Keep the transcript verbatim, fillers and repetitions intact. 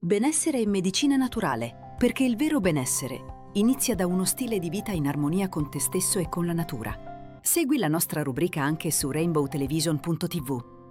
Benessere e medicina naturale, perché il vero benessere inizia da uno stile di vita in armonia con te stesso e con la natura. Segui la nostra rubrica anche su rainbow television punto t v.